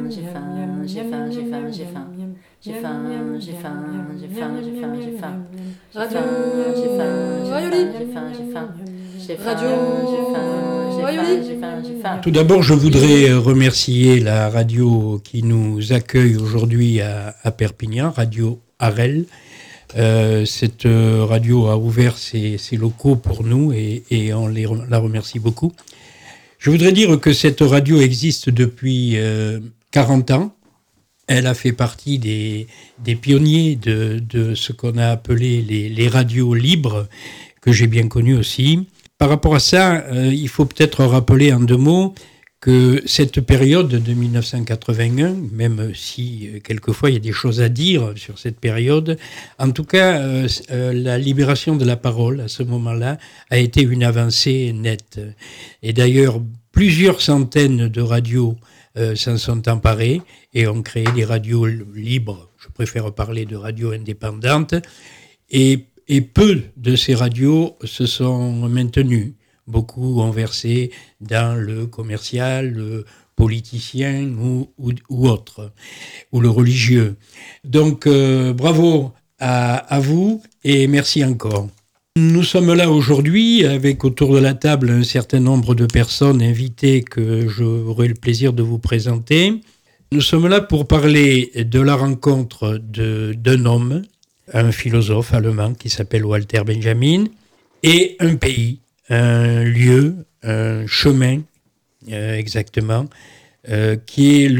j'ai faim, j'ai faim, j'ai faim, j'ai faim. J'ai faim, j'ai faim, j'ai faim, j'ai faim, j'ai faim. J'ai faim, j'ai faim, j'ai faim, j'ai faim, j'ai faim. J'ai faim, j'ai faim, j'ai faim, j'ai faim, j'ai faim. Tout d'abord, je voudrais remercier la radio qui nous accueille aujourd'hui à Perpignan, Radio Arel. Cette radio a ouvert ses locaux pour nous et on la remercie beaucoup. Je voudrais dire que cette radio existe depuis 40 ans. Elle a fait partie des pionniers de ce qu'on a appelé les radios libres, que j'ai bien connues aussi. Par rapport à ça, il faut peut-être rappeler en 2 mots que cette période de 1981, même si quelquefois il y a des choses à dire sur cette période, en tout cas, la libération de la parole à ce moment-là a été une avancée nette. Et d'ailleurs, plusieurs centaines de radios s'en sont emparées et ont créé des radios libres. Je préfère parler de radios indépendantes. Et peu de ces radios se sont maintenues. Beaucoup ont versé dans le commercial, le politicien ou autre, ou le religieux. Donc, bravo à vous et merci encore. Nous sommes là aujourd'hui avec autour de la table un certain nombre de personnes invitées que j'aurai le plaisir de vous présenter. Nous sommes là pour parler de la rencontre d'un homme, un philosophe allemand qui s'appelle Walter Benjamin, et un pays, un lieu, un chemin, exactement, qui est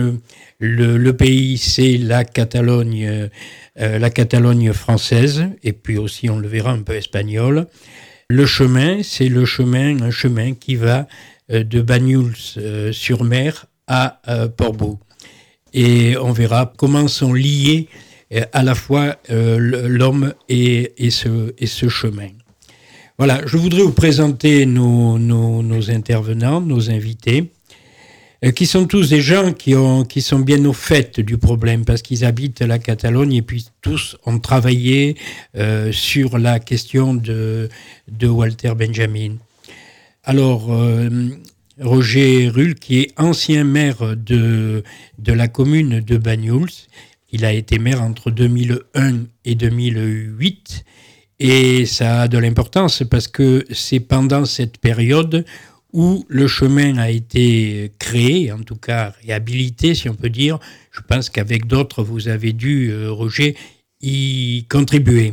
le pays, c'est la Catalogne française, et puis aussi, on le verra, un peu espagnol. Le chemin, c'est un chemin qui va de Banyuls-sur-Mer à Portbou. Et on verra comment sont liés à la fois l'homme et ce chemin. Voilà, je voudrais vous présenter nos intervenants, nos invités, qui sont tous des gens qui sont bien au fait du problème, parce qu'ils habitent la Catalogne et puis tous ont travaillé sur la question de Walter Benjamin. Alors, Roger Rull, qui est ancien maire de la commune de Banyuls, il a été maire entre 2001 et 2008, et ça a de l'importance parce que c'est pendant cette période où le chemin a été créé, en tout cas réhabilité, si on peut dire. Je pense qu'avec d'autres, vous avez dû, Roger, y contribuer.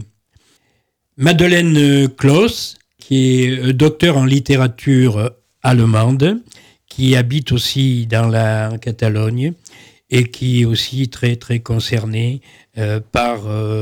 Madeleine Claus, qui est docteur en littérature allemande, qui habite aussi dans la Catalogne et qui est aussi très, très concernée par...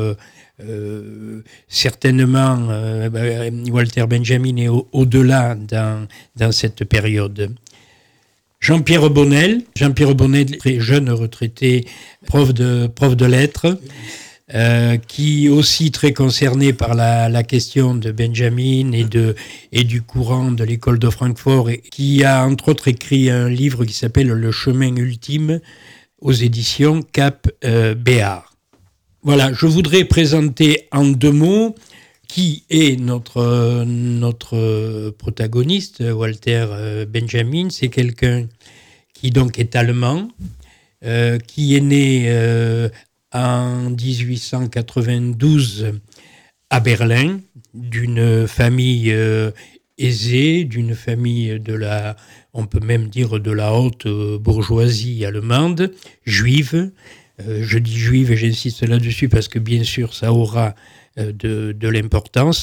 certainement, Walter Benjamin est au-delà dans cette période. Jean-Pierre Bonnel, très jeune retraité, prof de lettres, qui est aussi très concerné par la question de Benjamin et du courant de l'école de Francfort, et qui a entre autres écrit un livre qui s'appelle Le chemin ultime aux éditions Cap Béard. Voilà, je voudrais présenter en 2 mots qui est notre protagoniste, Walter Benjamin. C'est quelqu'un qui donc est allemand, qui est né en 1892 à Berlin, d'une famille aisée, d'une famille on peut même dire de la haute bourgeoisie allemande, juive. Je dis juive et j'insiste là-dessus parce que bien sûr ça aura de l'importance.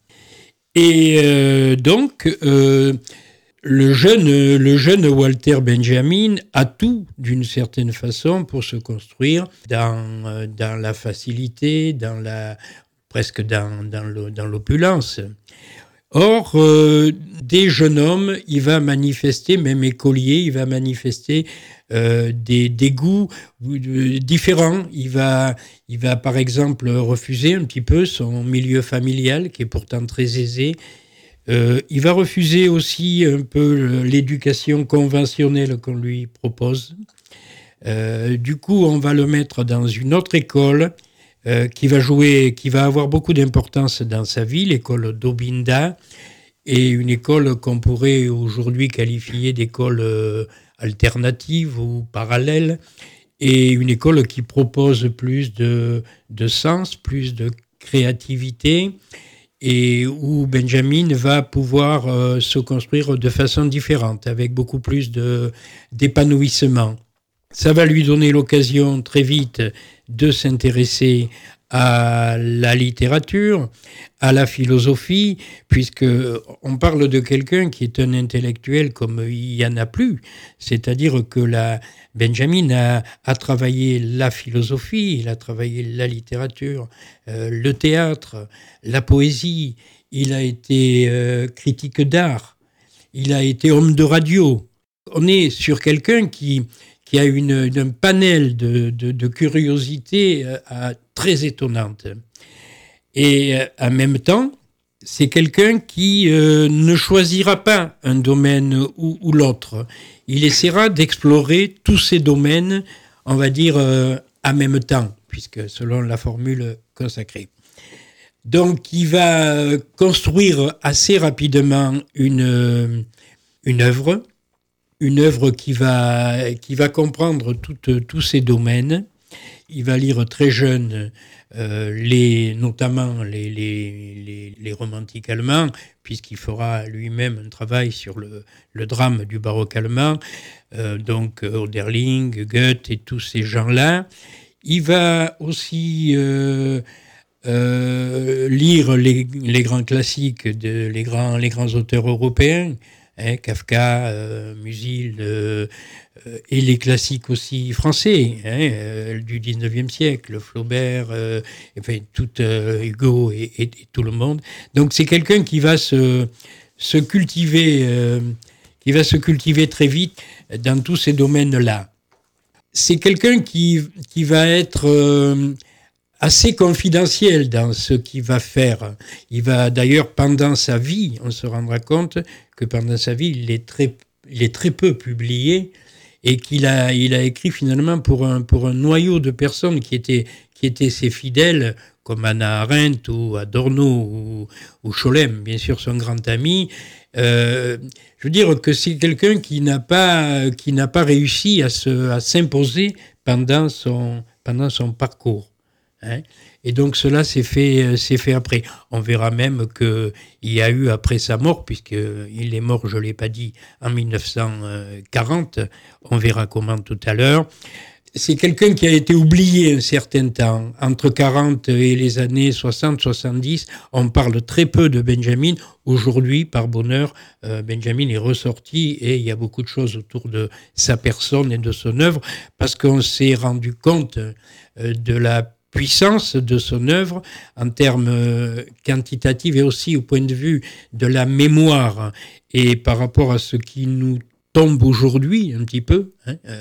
Et donc le jeune Walter Benjamin a tout d'une certaine façon pour se construire dans la facilité, presque dans l'opulence. Or, des jeunes hommes, il va manifester, même écolier, il va manifester des goûts différents. Il va par exemple refuser un petit peu son milieu familial, qui est pourtant très aisé. Il va refuser aussi un peu l'éducation conventionnelle qu'on lui propose. Du coup, on va le mettre dans une autre école qui va avoir beaucoup d'importance dans sa vie, l'école d'Obinda, et une école qu'on pourrait aujourd'hui qualifier d'école alternative ou parallèle, et une école qui propose plus de sens, plus de créativité, et où Benjamin va pouvoir se construire de façon différente, avec beaucoup plus d'épanouissement. Ça va lui donner l'occasion très vite de s'intéresser à la littérature, à la philosophie, puisque on parle de quelqu'un qui est un intellectuel comme il n'y en a plus. C'est-à-dire que Benjamin a travaillé la philosophie, il a travaillé la littérature, le théâtre, la poésie, il a été critique d'art, il a été homme de radio. On est sur quelqu'un qui a un panel de curiosité très étonnante. Et en même temps, c'est quelqu'un qui ne choisira pas un domaine ou l'autre. Il essaiera d'explorer tous ces domaines, on va dire, en même temps, puisque selon la formule consacrée. Donc, il va construire assez rapidement une œuvre qui va comprendre tous ces domaines. Il va lire très jeune notamment les romantiques allemands, puisqu'il fera lui-même un travail sur le drame du baroque allemand, donc Hölderlin, Goethe et tous ces gens-là. Il va aussi lire les grands classiques, les grands auteurs européens, Kafka, Musil, et les classiques aussi français du 19e siècle, Flaubert, Hugo et tout le monde. Donc c'est quelqu'un qui va se cultiver, très vite dans tous ces domaines-là. C'est quelqu'un qui va être assez confidentiel dans ce qu'il va faire. Il va d'ailleurs, pendant sa vie, on se rendra compte que pendant sa vie, il est très peu publié, et qu'il a écrit finalement pour un noyau de personnes qui étaient ses fidèles, comme Hannah Arendt ou Adorno ou Scholem, bien sûr son grand ami. Je veux dire que c'est quelqu'un qui n'a pas réussi à s'imposer pendant son parcours. Et donc cela s'est fait après. On verra même qu'il y a eu après sa mort, puisqu'il est mort, je ne l'ai pas dit, en 1940, on verra comment tout à l'heure. C'est quelqu'un qui a été oublié un certain temps. Entre 40 et les années 60-70, on parle très peu de Benjamin. Aujourd'hui, par bonheur, Benjamin est ressorti et il y a beaucoup de choses autour de sa personne et de son œuvre, parce qu'on s'est rendu compte de la puissance de son œuvre en termes quantitatifs et aussi au point de vue de la mémoire, et par rapport à ce qui nous tombe aujourd'hui un petit peu,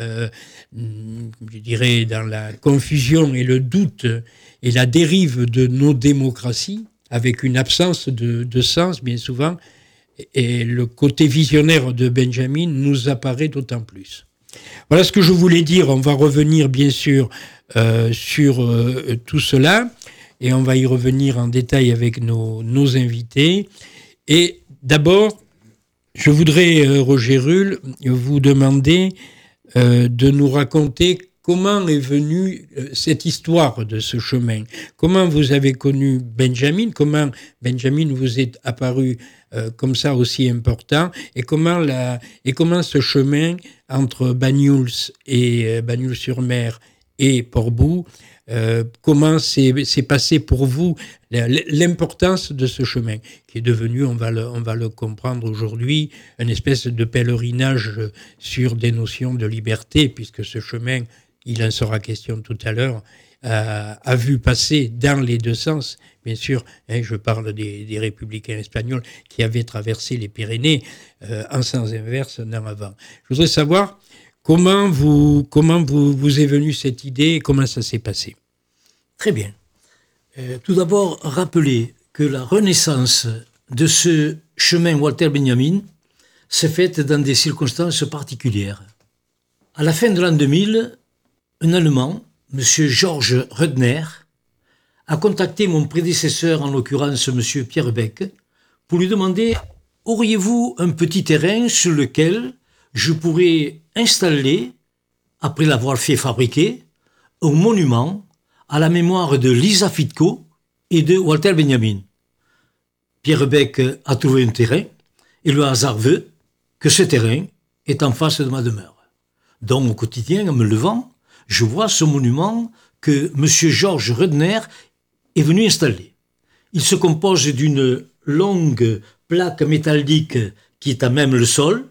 je dirais dans la confusion et le doute et la dérive de nos démocraties, avec une absence de sens bien souvent, et le côté visionnaire de Benjamin nous apparaît d'autant plus. Voilà ce que je voulais dire. On va revenir bien sûr sur tout cela, et on va y revenir en détail avec nos invités. Et d'abord, je voudrais, Roger Ruhl, vous demander de nous raconter comment est venue cette histoire de ce chemin. Comment vous avez connu Benjamin, comment Benjamin vous est apparu comme ça aussi important, et comment ce chemin entre Banyuls et Banyuls-sur-Mer et Portbou, comment c'est passé pour vous, l'importance de ce chemin, qui est devenu, on va le comprendre aujourd'hui, une espèce de pèlerinage sur des notions de liberté, puisque ce chemin, il en sera question tout à l'heure, a vu passer dans les deux sens, bien sûr, je parle des républicains espagnols qui avaient traversé les Pyrénées en sens inverse en avant. Je voudrais savoir comment vous est venue cette idée et comment ça s'est passé. Très bien. Tout d'abord, rappeler que la renaissance de ce chemin Walter Benjamin s'est faite dans des circonstances particulières. À la fin de l'an 2000, un Allemand, M. Georges Rudner, a contacté mon prédécesseur, en l'occurrence M. Pierre Beck, pour lui demander « Auriez-vous un petit terrain sur lequel je pourrais installer, après l'avoir fait fabriquer, un monument à la mémoire de Lisa Fitko et de Walter Benjamin. Pierre Beck a trouvé un terrain et le hasard veut que ce terrain est en face de ma demeure. Donc au quotidien, en me levant, je vois ce monument que M. Georges Redner est venu installer. Il se compose d'une longue plaque métallique qui est à même le sol,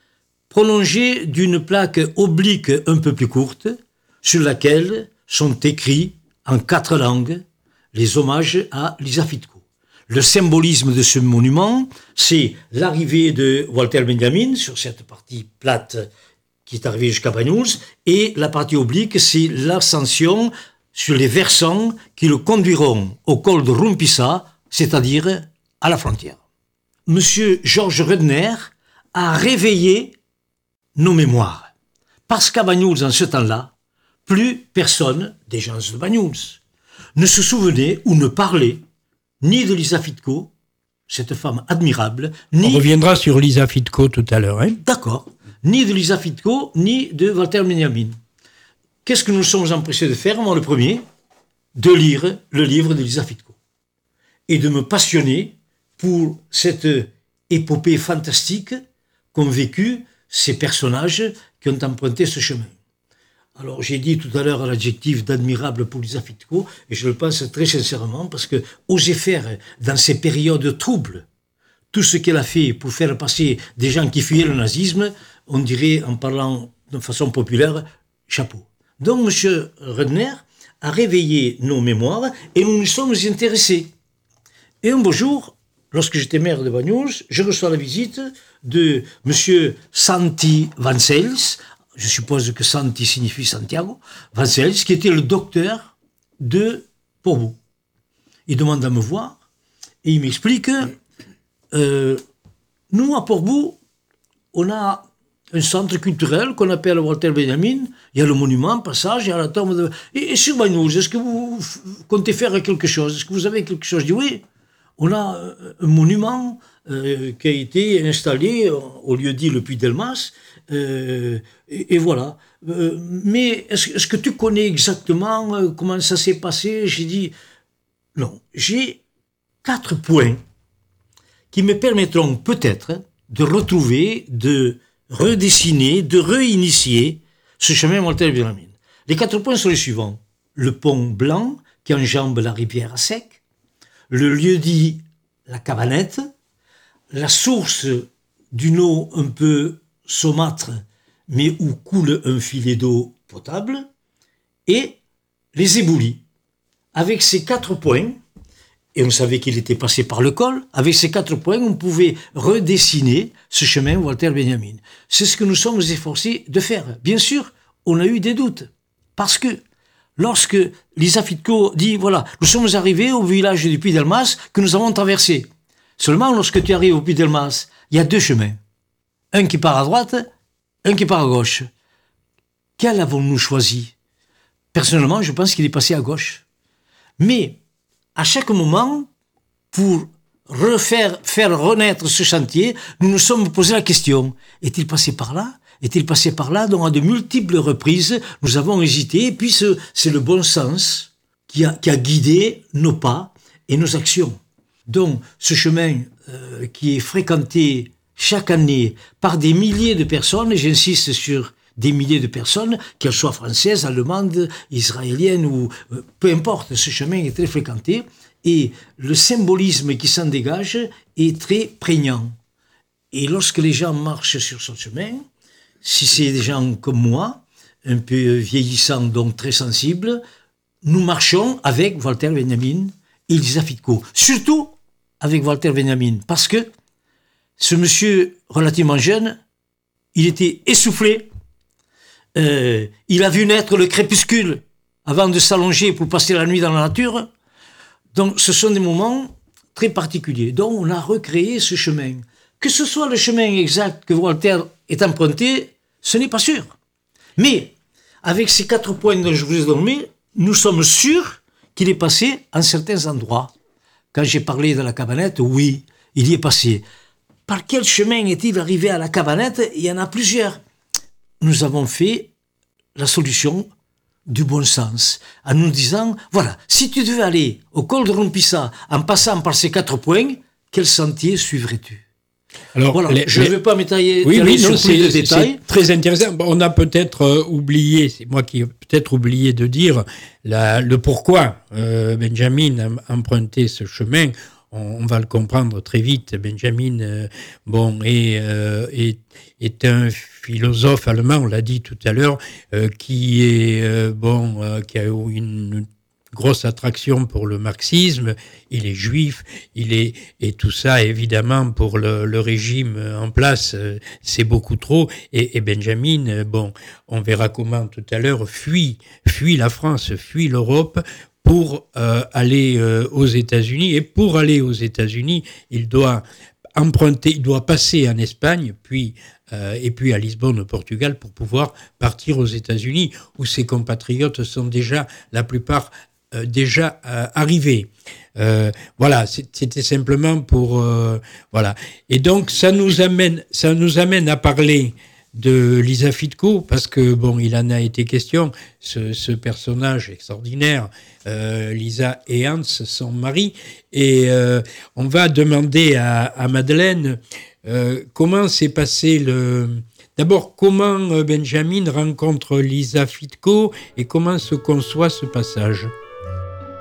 prolongée d'une plaque oblique un peu plus courte, sur laquelle sont écrits en 4 langues les hommages à Lisa Fitko. Le symbolisme de ce monument, c'est l'arrivée de Walter Benjamin sur cette partie plate qui est arrivée jusqu'à Banyuls, et la partie oblique, c'est l'ascension sur les versants qui le conduiront au col de Rumpissa, c'est-à-dire à la frontière. Monsieur Georges Redner a réveillé nos mémoires, parce qu'à Banyuls, en ce temps-là, plus personne, des gens de Banyuls, ne se souvenait ou ne parlait ni de Lisa Fitko, cette femme admirable, ni... On reviendra sur Lisa Fitko tout à l'heure. Hein. D'accord. Ni de Lisa Fitko, ni de Walter Benjamin. Qu'est-ce que nous sommes empressés de faire, moi le premier? De lire le livre de Lisa Fitko. Et de me passionner pour cette épopée fantastique qu'ont vécu ces personnages qui ont emprunté ce chemin. Alors, j'ai dit tout à l'heure l'adjectif d'admirable pour Lisa Fitko, et je le pense très sincèrement, parce que oser faire, dans ces périodes troubles, tout ce qu'elle a fait pour faire passer des gens qui fuyaient le nazisme, on dirait, en parlant de façon populaire, chapeau. Donc, M. Redner a réveillé nos mémoires, et nous nous sommes intéressés. Et un beau jour, lorsque j'étais maire de Banyuls, je reçois la visite de M. Santi Vancels. Je suppose que Santi signifie Santiago, Vancels, qui était le docteur de Portbou. Il demande à me voir et il m'explique nous, à Portbou, on a un centre culturel qu'on appelle Walter Benjamin. Il y a le monument, passage, il y a la tombe de... Et sur Banyuls, est-ce que vous comptez faire quelque chose? Est-ce que vous avez quelque chose? Je dis oui. On a un monument qui a été installé au lieu dit le Puy Delmas, et voilà. Mais est-ce que tu connais exactement comment ça s'est passé? J'ai dit, non, j'ai 4 points qui me permettront peut-être de retrouver, de redessiner, de réinitier ce chemin Walter Benjamin. Les 4 points sont les suivants. Le pont blanc qui enjambe la rivière à sec, le lieu-dit la Cabanette, la source d'une eau un peu saumâtre, mais où coule un filet d'eau potable, et les éboulis. Avec ces 4 points, et on savait qu'il était passé par le col, avec ces 4 points, on pouvait redessiner ce chemin Walter Benjamin. C'est ce que nous sommes efforcés de faire. Bien sûr, on a eu des doutes, parce que lorsque Lisa Fitko dit, voilà, nous sommes arrivés au village du Puy Delmas que nous avons traversé. Seulement, lorsque tu arrives au Puy Delmas, il y a 2 chemins. Un qui part à droite, un qui part à gauche. Quel avons-nous choisi? Personnellement, je pense qu'il est passé à gauche. Mais, à chaque moment, pour faire renaître ce chantier, nous nous sommes posé la question, est-il passé par là? Est-il passé par là? Donc, à de multiples reprises, nous avons hésité, et puis c'est le bon sens qui a guidé nos pas et nos actions. Donc, ce chemin qui est fréquenté chaque année par des milliers de personnes, et j'insiste sur des milliers de personnes, qu'elles soient françaises, allemandes, israéliennes, ou peu importe, ce chemin est très fréquenté, et le symbolisme qui s'en dégage est très prégnant. Et lorsque les gens marchent sur ce chemin, si c'est des gens comme moi, un peu vieillissants, donc très sensibles, nous marchons avec Walter Benjamin et Lisa Fitko. Surtout avec Walter Benjamin, parce que ce monsieur relativement jeune, il était essoufflé, il a vu naître le crépuscule avant de s'allonger pour passer la nuit dans la nature. Donc ce sont des moments très particuliers. Donc on a recréé ce chemin. Que ce soit le chemin exact que Walter est emprunté, ce n'est pas sûr. Mais avec ces 4 points dont je vous ai donné, nous sommes sûrs qu'il est passé en certains endroits. Quand j'ai parlé de la Cabanette, oui, il y est passé. par quel chemin est-il arrivé à la Cabanette? Il y en a plusieurs. Nous avons fait la solution du bon sens, en nous disant, voilà, si tu devais aller au col de Rompissa en passant par ces 4 points, quel sentier suivrais-tu? Alors, voilà, je ne vais pas m'étaler sur plus de détails. C'est très intéressant. On a peut-être oublié, c'est moi qui ai peut-être oublié de dire le pourquoi Benjamin a emprunté ce chemin. On va le comprendre très vite. Benjamin, est un philosophe allemand, on l'a dit tout à l'heure, qui a eu une grosse attraction pour le marxisme. Il est juif, et tout ça, évidemment, pour le régime en place, c'est beaucoup trop. Et Benjamin, on verra comment tout à l'heure, fuit la France, fuit l'Europe, pour aller aux États-Unis. Et pour aller aux États-Unis, il doit passer en Espagne, et puis à Lisbonne, au Portugal, pour pouvoir partir aux États-Unis, où ses compatriotes sont déjà, la plupart, arrivés. Voilà, c'était simplement pour... voilà. Et donc, ça nous amène à parler de Lisa Fitko, parce que il en a été question, ce personnage extraordinaire, Lisa et Hans, son mari, et on va demander à Madeleine comment s'est passé d'abord, comment Benjamin rencontre Lisa Fitko et comment se conçoit ce passage.